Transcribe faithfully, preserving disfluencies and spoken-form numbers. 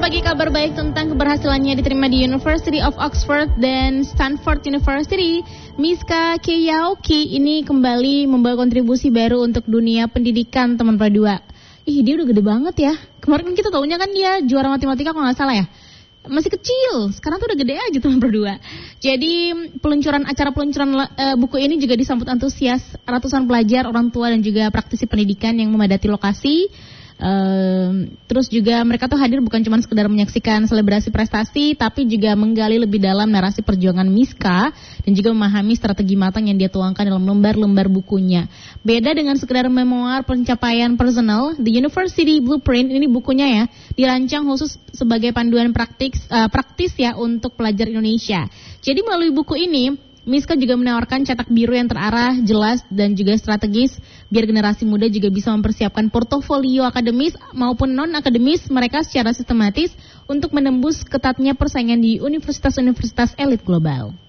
berbagi kabar baik tentang keberhasilannya diterima di University of Oxford dan Stanford University. Miska Keyaoki ini kembali membawa kontribusi baru untuk dunia pendidikan, teman Pradua. Ih, dia udah gede banget ya. Kemarin kita taunya kan dia juara matematika kalau nggak salah ya. Masih kecil, sekarang tuh udah gede aja teman berdua. Jadi peluncuran acara peluncuran uh, buku ini juga disambut antusias ratusan pelajar, orang tua dan juga praktisi pendidikan yang memadati lokasi. Uh, terus juga mereka tuh hadir bukan cuma sekedar menyaksikan selebrasi prestasi, tapi juga menggali lebih dalam narasi perjuangan Miska dan juga memahami strategi matang yang dia tuangkan dalam lembar-lembar bukunya. Beda dengan sekedar memoir pencapaian personal, The University Blueprint ini bukunya ya dirancang khusus sebagai panduan praktis uh, praktis ya untuk pelajar Indonesia. Jadi melalui buku ini Miska juga menawarkan cetak biru yang terarah, jelas, dan juga strategis biar generasi muda juga bisa mempersiapkan portofolio akademis maupun non-akademis mereka secara sistematis untuk menembus ketatnya persaingan di universitas-universitas elit global.